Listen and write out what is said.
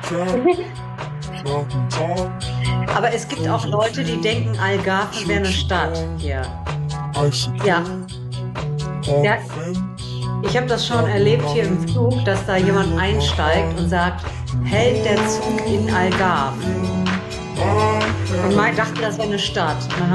Aber es gibt auch Leute, die denken, Algarve wäre eine Stadt hier. Ja. Ja. Ich habe das schon erlebt hier im Flug, dass da jemand einsteigt und sagt, hält der Zug in Algarve? Und dachte, das wäre eine Stadt. Und dann